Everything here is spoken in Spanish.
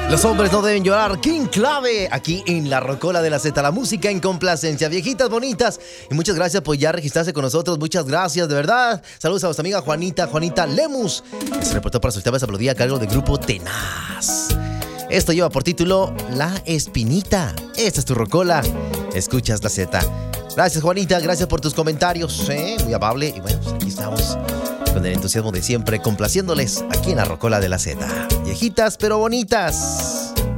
Los hombres no deben llorar. King Clave, aquí en la Rocola de la Z, la música en complacencia. Viejitas bonitas, y muchas gracias por ya registrarse con nosotros. Muchas gracias, de verdad. Saludos a nuestra amiga Juanita Lemus, que se reportó para solicitar esa melodía a cargo del grupo Tenaz. Esto lleva por título La Espinita. Esta es tu Rocola. Escuchas la Z. Gracias, Juanita, gracias por tus comentarios, muy amable. Y bueno, pues aquí estamos con el entusiasmo de siempre, complaciéndoles aquí en la Rocola de la Z. Viejitas pero bonitas.